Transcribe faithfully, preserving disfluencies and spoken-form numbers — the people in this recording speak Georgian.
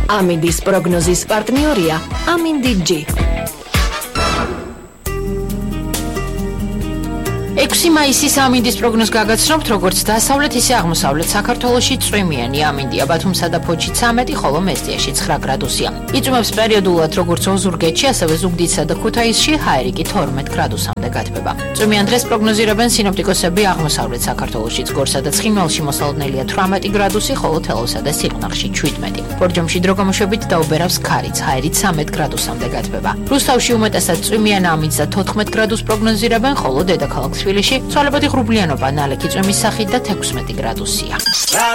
ამინდის პროგნოზის პარტნიორია ამინდი ჯი. ექვსი მაისის ამინდის პროგნოზს გაგაცნობთ, როგორც დასავლეთ, ისე აღმოსავლეთ საქართველოში წვიმიანი ამინდია, ბათუმსა და ფოთში ცამეტი, ხოლო მესტიაში ცხრა გრადუსია. იწვიმებს პერიოდულად როგორც ოზურგეთში, ასევე ზუგდიდსა და ქუთაისში, ჰაერიკი თორმეტ გრადუსამდე გათბება. წვიმიან დღეს პროგნოზირებენ სინოპტიკოსები აღმოსავლეთ საქართველოში, ზგორსა და ცხინვალში მოსალოდნელია თვრამეტი გრადუსი, ხოლო თელავსა და სიღნაღში შვიდმეტი. ბორჯომში დრო გამოშვებით დაუბერავს ქარიც, ჰაერი ცამეტ გრადუსამდე გათბება. რუსთავში უმეტესად წვიმიან ამინდს და თოთხმეტ გრადუსს პროგნოზირებენ, ხოლო დედაქალაქ თბილისში ცვალებადი ღრუბლიანობა ნალექი წვიმის სახით და თექვსმეტი გრადუსია.